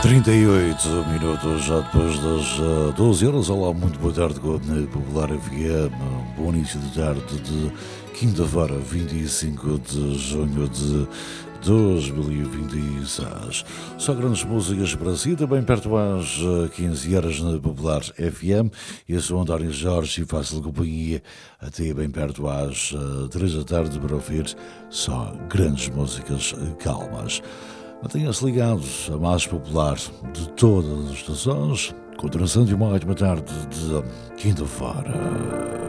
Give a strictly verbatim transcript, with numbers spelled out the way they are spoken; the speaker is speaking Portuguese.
trinta e oito minutos já depois das uh, doze horas. Olá, muito boa tarde com a Popular F M. Bom início de tarde de quinta-feira, vinte e cinco de junho de dois mil e vinte e seis. Só grandes músicas para si, também perto às quinze horas na Popular F M. Eu sou António Jorge e faço-lhe companhia até bem perto às três da tarde para ouvir só grandes músicas calmas. Mantenha-se ligados a mais popular de todas as estações. Continuação de uma ótima tarde de quinta-feira.